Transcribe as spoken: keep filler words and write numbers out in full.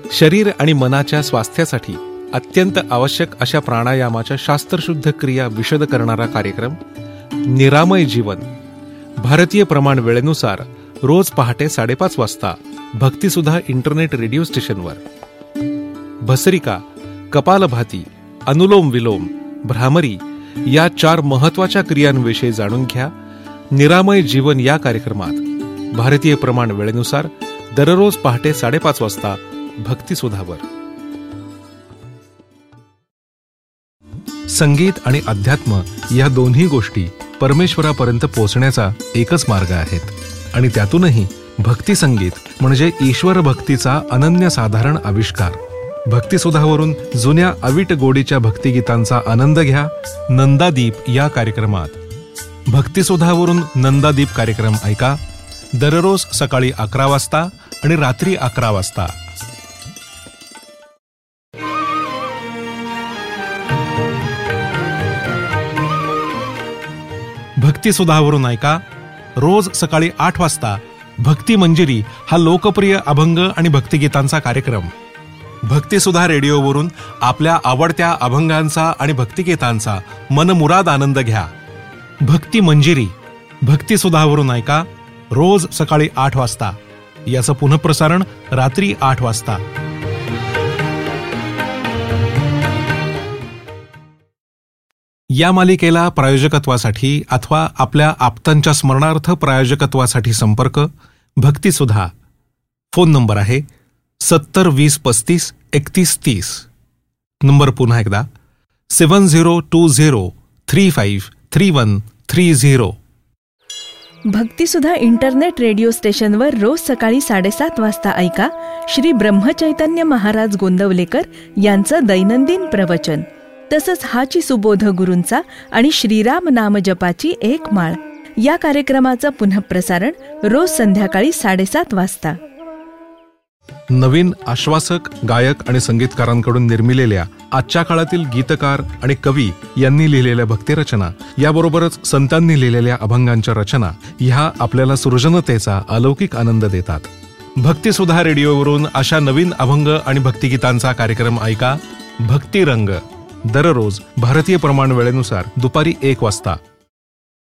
शरीर आणि मनाच्या स्वास्थ्यासाठी अत्यंत आवश्यक अशा प्राणायामाच्या शास्त्रशुद्ध क्रिया विशद करणारा कार्यक्रम निरामय जीवन भारतीय प्रमाण वेळेनुसार रोज पहाटे साडेपाच वाजता भक्तिसुधा इंटरनेट रेडिओ स्टेशनवर. भस्त्रिका, कपालभाती, अनुलोम विलोम, भ्रामरी या चार महत्वाच्या क्रियांविषयी जाणून घ्या. निरामय जीवन या कार्यक्रमात भारतीय प्रमाण वेळेनुसार दररोज पहाटे साडेपाच वाजता भक्तिसुधावर. संगीत आणि अध्यात्म या दोन्ही गोष्टी परमेश्वरापर्यंत पोहोचण्याचा एकच मार्ग आहेत आणि त्यातूनही भक्ती संगीत म्हणजे ईश्वर भक्तीचा अनन्यसाधारण आविष्कार. भक्तिसुधावरून जुन्या अविट गोडीच्या भक्तिगीतांचा आनंद घ्या नंदादीप या कार्यक्रमात. भक्तिसुधावरून नंदादीप कार्यक्रम ऐका दररोज सकाळी अकरा वाजता आणि रात्री अकरा वाजता. भक्तिसुधावरून ऐका रोज सकाळी आठ वाजता भक्ती मंजिरी हा लोकप्रिय अभंग आणि भक्तिगीतांचा कार्यक्रम. भक्तिसुधा रेडिओवरून आपल्या आवडत्या अभंगांचा आणि भक्तिगीतांचा मनमुराद आनंद घ्या. भक्ती मंजिरी भक्तिसुधावरून ऐका रोज सकाळी आठ वाजता. याचं पुनःप्रसारण रात्री आठ वाजता. या मालिकेला प्रायोजकत्वासाठी अथवा आपल्या आप्तांच्या स्मरणार्थ प्रायोजकत्वासाठी संपर्क भक्तिसुधा. फोन नंबर आहे सत्तर वीस पस्तीस एकतीस तीस. नंबर पुन्हा एकदा सेवन zero to zero three five three one three zero. भक्तिसुधा internet radio स्टेशनवर रोज सकाळी साडेसात वाजता ऐका श्री ब्रह्मचैतन्य महाराज गोंदवलेकर यांचं दैनंदिन प्रवचन. तसंच हाची सुबोध गुरूंचा आणि श्रीराम नाम जपाची एक माळ या कार्यक्रमाचं पुनःप्रसारण रोज संध्याकाळी साडेसात वाजता. नवीन आश्वासक गायक आणि संगीतकारांकडून निर्मिलेल्या आजच्या काळातील गीतकार आणि कवी यांनी लिहिलेल्या भक्तिरचना याबरोबरच संतांनी लिहिलेल्या अभंगांच्या रचना ह्या आपल्याला सृजनतेचा अलौकिक आनंद देतात. भक्तिसुधा रेडिओवरून अशा नवीन अभंग आणि भक्तिगीतांचा कार्यक्रम ऐका भक्तिरंग दररोज भारतीय प्रमाण वेळेनुसार दुपारी एक वाजता.